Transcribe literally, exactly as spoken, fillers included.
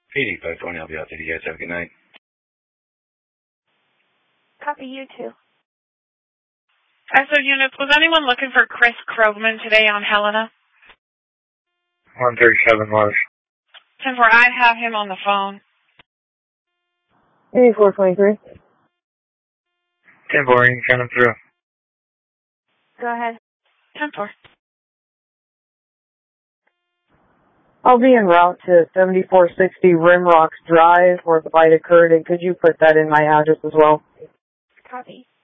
eighty-five twenty, I'll be out there. You guys have a good night. Copy, you too. S O units, was anyone looking for Chris Krogman today on Helena? one thirty-seven was. ten four, I have him on the phone. eighty-four twenty-three. ten four, you can send him through. Go ahead. ten four. I'll be en route to seventy-four sixty Rimrocks Drive where the bite occurred, and could you put that in my address as well? Copy.